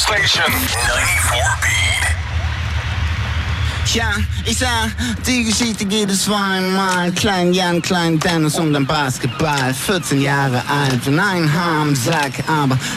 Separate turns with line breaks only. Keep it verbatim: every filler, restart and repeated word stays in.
station, ninety-four Beat.
Tja, ich sag, die Geschichte geht es zweimal. Klein Jan, Klein Dennis um den Basketball. vierzehn Jahre alt und ein Haar am Sack, aber